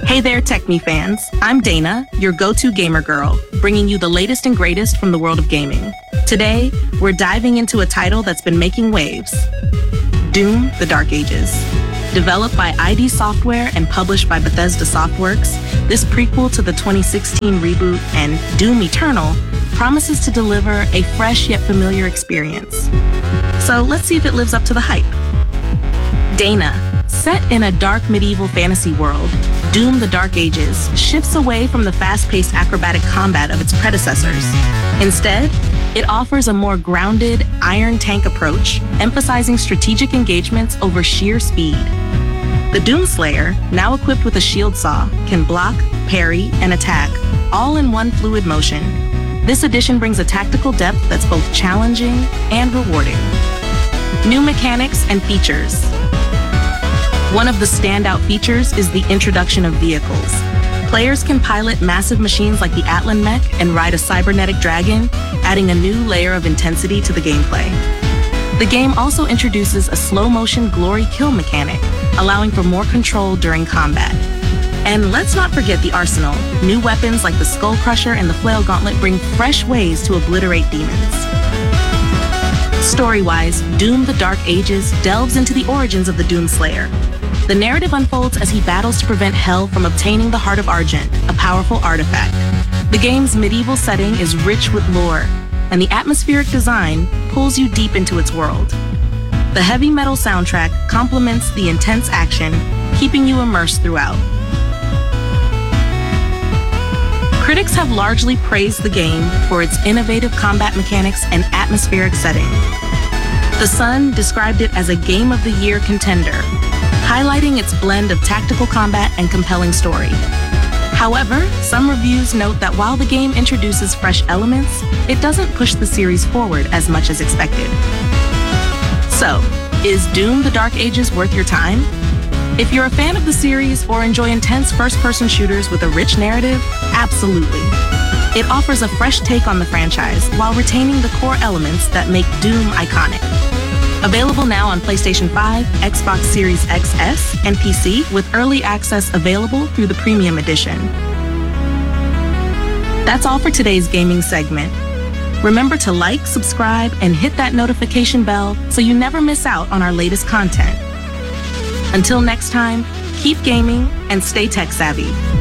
Hey there, TechMe fans. I'm Dana, your go-to gamer girl, bringing you the latest and greatest from the world of gaming. Today, we're diving into a title that's been making waves. Doom: The Dark Ages. Developed by ID Software and published by Bethesda Softworks, this prequel to the 2016 reboot and Doom Eternal promises to deliver a fresh yet familiar experience. So let's see if it lives up to the hype. Dana, set in a dark medieval fantasy world, Doom: The Dark Ages shifts away from the fast-paced acrobatic combat of its predecessors. Instead, it offers a more grounded, iron tank approach, emphasizing strategic engagements over sheer speed. The Doomslayer, now equipped with a shield saw, can block, parry, and attack, all in one fluid motion. This addition brings a tactical depth that's both challenging and rewarding. New mechanics and features. One of the standout features is the introduction of vehicles. Players can pilot massive machines like the Atlan mech and ride a cybernetic dragon, adding a new layer of intensity to the gameplay. The game also introduces a slow-motion glory kill mechanic, allowing for more control during combat. And let's not forget the arsenal. New weapons like the Skull Crusher and the Flail Gauntlet bring fresh ways to obliterate demons. Story-wise, Doom: The Dark Ages delves into the origins of the Doomslayer. The narrative unfolds as he battles to prevent Hell from obtaining the Heart of Argent, a powerful artifact. The game's medieval setting is rich with lore, and the atmospheric design pulls you deep into its world. The heavy metal soundtrack complements the intense action, keeping you immersed throughout. Critics have largely praised the game for its innovative combat mechanics and atmospheric setting. The Sun described it as a Game of the Year contender, highlighting its blend of tactical combat and compelling story. However, some reviews note that while the game introduces fresh elements, it doesn't push the series forward as much as expected. So, is Doom: The Dark Ages worth your time? If you're a fan of the series or enjoy intense first-person shooters with a rich narrative, absolutely. It offers a fresh take on the franchise while retaining the core elements that make Doom iconic. Available now on PlayStation 5, Xbox Series XS, and PC, with early access available through the Premium Edition. That's all for today's gaming segment. Remember to like, subscribe, and hit that notification bell so you never miss out on our latest content. Until next time, keep gaming and stay tech savvy.